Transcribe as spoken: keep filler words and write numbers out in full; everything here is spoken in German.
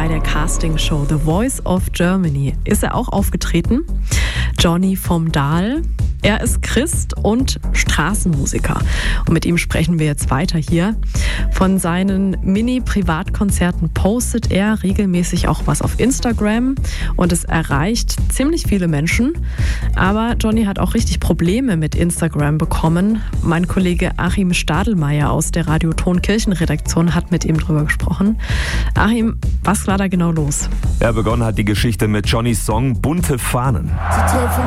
bei der Castingshow The Voice of Germany ist er auch aufgetreten. Johnny vom Dahl. Er ist Christ und Straßenmusiker. Und mit ihm sprechen wir jetzt weiter hier. Von seinen Mini-Privatkonzerten postet er regelmäßig auch was auf Instagram. Und es erreicht ziemlich viele Menschen. Aber Johnny hat auch richtig Probleme mit Instagram bekommen. Mein Kollege Achim Stadelmeier aus der Radio-Ton Kirchenredaktion hat mit ihm drüber gesprochen. Achim, was war da genau los? Ja, begonnen hat die Geschichte mit Johnnys Song Bunte Fahnen.